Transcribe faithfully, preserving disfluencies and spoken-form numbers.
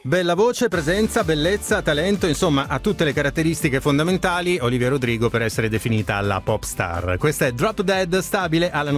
Bella voce, presenza, bellezza, talento, insomma ha tutte le caratteristiche fondamentali Olivia Rodrigo per essere definita la pop star. Questa è Drop Dead, stabile alla